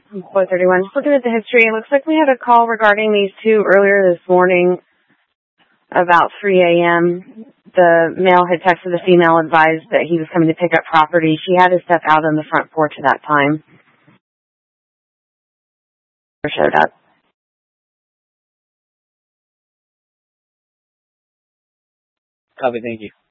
431. Just looking at the history, it looks like we had a call regarding these two earlier this morning about 3 a.m. The male had texted the female, advised that he was coming to pick up property. She had to step out on the front porch at that time. Showed up. Copy, thank you.